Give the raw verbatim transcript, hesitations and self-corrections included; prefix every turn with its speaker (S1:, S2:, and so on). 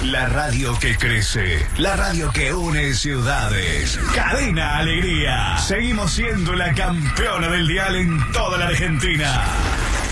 S1: La radio que crece, la radio que une ciudades. Cadena Alegría. Seguimos siendo la campeona del dial en toda la Argentina.